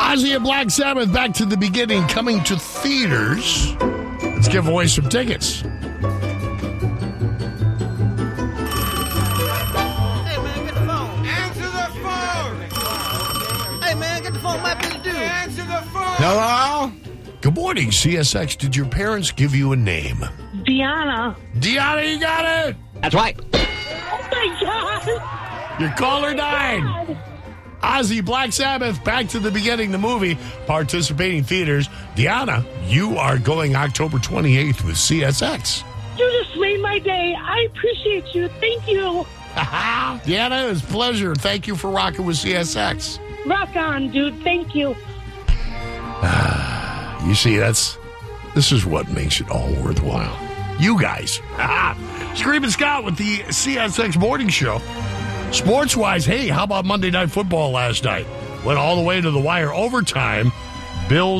Ozzy and Black Sabbath, Back to the Beginning, coming to theaters. Let's give away some tickets. Hey, man, get the phone. Answer the phone. Hey, man, get the phone. My business do. Answer the phone. Hello? Good morning, CSX. Did your parents give you a name? Deanna. Deanna, you got it? That's right. Oh my God. Your caller died. Ozzy, Black Sabbath, Back to the Beginning, the movie, participating theaters. Deanna, you are going October 28th with CSX. You just made my day. I appreciate you. Thank you. Deanna, it's a pleasure. Thank you for rocking with CSX. Rock on, dude. Thank you. You see, this is what makes it all worthwhile. You guys. Screaming Scott with the CSX Morning Show. Sports-wise, hey, how about Monday Night Football last night? Went all the way to the wire overtime. Bills